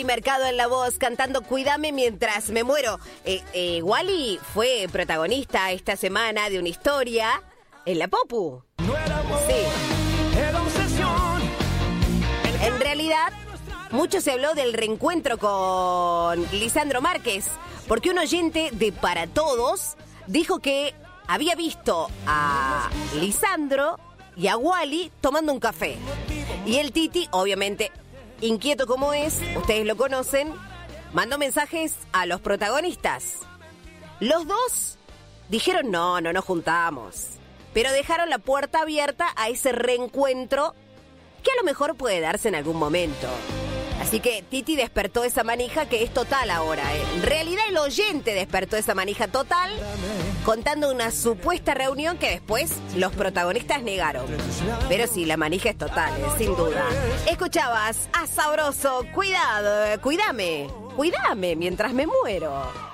Mercado en La Voz cantando Cuídame mientras me muero. Wally fue protagonista esta semana de una historia en La Popu. Sí. En realidad, mucho se habló del reencuentro con Lisandro Márquez, porque un oyente de Para Todos dijo que había visto a Lisandro y a Wally tomando un café. Y el Titi, obviamente, inquieto como es, ustedes lo conocen, mandó mensajes a los protagonistas. Los dos dijeron no nos juntamos, pero dejaron la puerta abierta a ese reencuentro que a lo mejor puede darse en algún momento. Así que Titi despertó esa manija que es total ahora. En realidad el oyente despertó esa manija total contando una supuesta reunión que después los protagonistas negaron. Pero sí, la manija es total, sin duda. Escuchabas a Sabroso, cuídame mientras me muero.